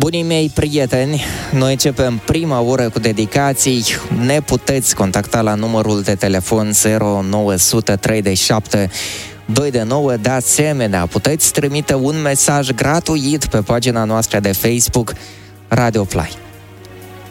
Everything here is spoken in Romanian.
Bunii mei prieteni, noi începem prima oră cu dedicații. Ne puteți contacta la numărul de telefon 0937 229. De asemenea, puteți trimite un mesaj gratuit pe pagina noastră de Facebook Radio Fly.